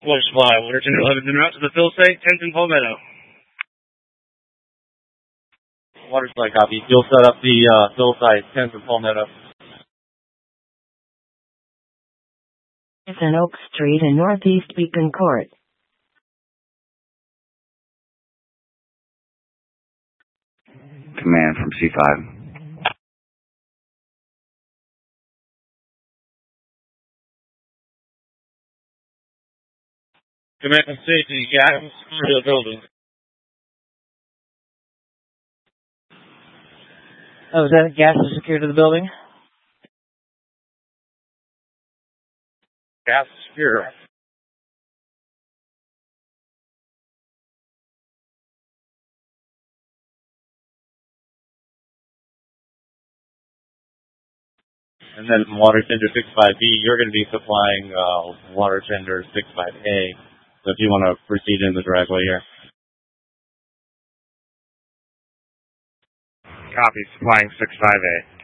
Water supply, water tender 11 en route to the fill site, 10th and Palmetto. Water supply copy. You'll set up the fill site, 10th and Palmetto. It's an Oak Street in Northeast Beacon Court. Command from C5. Command from safety, gas to the building. Oh, is that gas is secured to the building? Gas secure. And then from water tender 65B, you're going to be supplying water tender 65A. So if you want to proceed in the driveway here. Copy, supplying 65A.